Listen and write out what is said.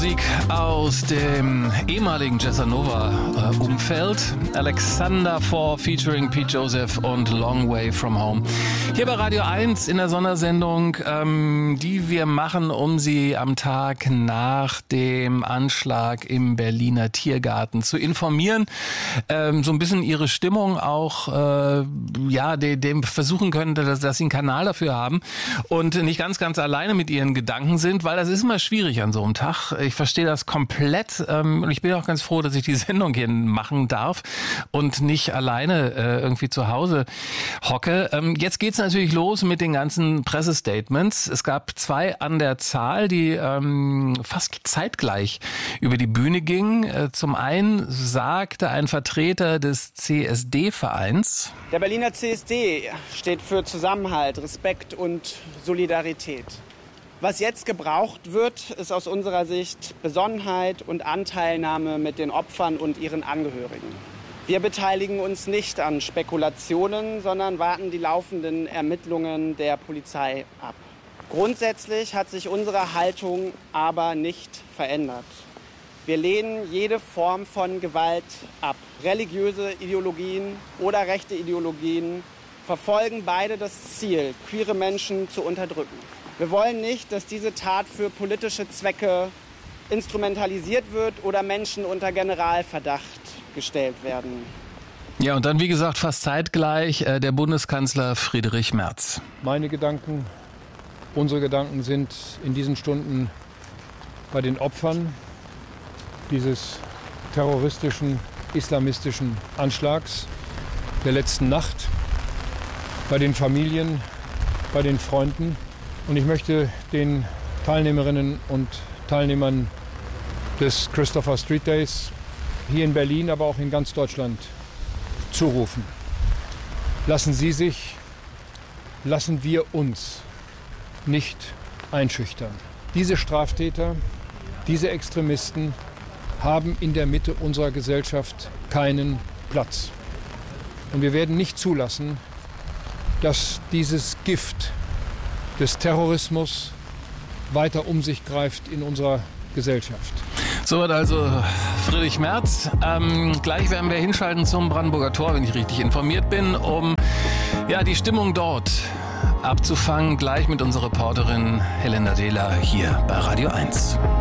Musik aus dem ehemaligen Jazzanova-Umfeld. Alexander Four featuring Pete Joseph und Long Way From Home. Hier bei Radio 1 in der Sondersendung, die wir machen, um Sie am Tag nach dem Anschlag im Berliner Tiergarten zu informieren. So ein bisschen Ihre Stimmung auch, dem versuchen können, dass Sie einen Kanal dafür haben und nicht ganz alleine mit Ihren Gedanken sind, weil das ist immer schwierig an so einem Tag. Ich verstehe das komplett und ich bin auch ganz froh, dass ich die Sendung hier machen darf und nicht alleine irgendwie zu Hause hocke. Jetzt geht's natürlich los mit den ganzen Pressestatements. Es gab 2 an der Zahl, die fast zeitgleich über die Bühne gingen. Zum einen sagte ein Vertreter des CSD-Vereins: Der Berliner CSD steht für Zusammenhalt, Respekt und Solidarität. Was jetzt gebraucht wird, ist aus unserer Sicht Besonnenheit und Anteilnahme mit den Opfern und ihren Angehörigen. Wir beteiligen uns nicht an Spekulationen, sondern warten die laufenden Ermittlungen der Polizei ab. Grundsätzlich hat sich unsere Haltung aber nicht verändert. Wir lehnen jede Form von Gewalt ab. Religiöse Ideologien oder rechte Ideologien verfolgen beide das Ziel, queere Menschen zu unterdrücken. Wir wollen nicht, dass diese Tat für politische Zwecke instrumentalisiert wird oder Menschen unter Generalverdacht gestellt werden. Ja, und dann, wie gesagt, fast zeitgleich der Bundeskanzler Friedrich Merz. Meine Gedanken, unsere Gedanken sind in diesen Stunden bei den Opfern dieses terroristischen, islamistischen Anschlags der letzten Nacht, bei den Familien, bei den Freunden. Und ich möchte den Teilnehmerinnen und Teilnehmern des Christopher Street Days hier in Berlin, aber auch in ganz Deutschland zurufen. Lassen wir uns nicht einschüchtern. Diese Straftäter, diese Extremisten haben in der Mitte unserer Gesellschaft keinen Platz. Und wir werden nicht zulassen, dass dieses Gift des Terrorismus weiter um sich greift in unserer Gesellschaft. Soweit also Friedrich Merz. Gleich werden wir hinschalten zum Brandenburger Tor, wenn ich richtig informiert bin, um die Stimmung dort abzufangen. Gleich mit unserer Reporterin Helena Dehler hier bei Radio 1.